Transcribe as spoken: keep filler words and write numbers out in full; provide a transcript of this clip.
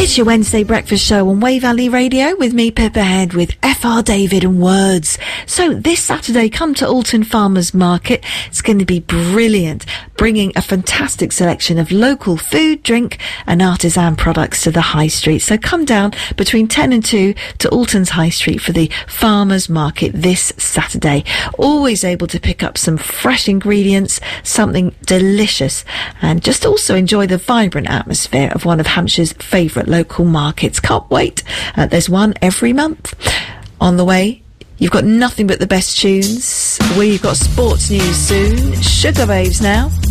It's your Wednesday breakfast show on Way Valley Radio with me, Pippa Head, with F R David and Words. So this Saturday, come to Alton Farmers Market. It's going to be brilliant, bringing a fantastic selection of local food, drink and artisan products to the high street. So come down between ten and two to Alton's High Street for the Farmers Market this Saturday. Always able to pick up some fresh ingredients, something delicious, and just also enjoy the vibrant atmosphere of one of Hampshire's favourite local markets. Can't wait. Uh, there's one every month. On the way, you've got nothing but the best tunes. We've got sports news soon. Sugar Babes now.